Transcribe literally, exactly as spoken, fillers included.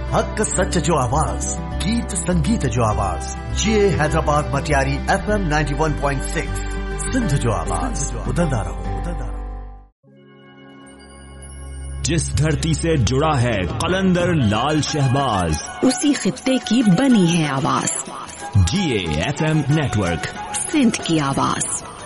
हक सच जो आवाज, गीत संगीत जो आवाज, ये Hyderabad Matiari F M ninety one point six, Sindh जो आवाज, बदलता रहो। जिस धरती से जुड़ा है कलंदर लाल शहबाज, उसी खित्ते की बनी है आवाज। जी A F M network, Sindh की आवाज।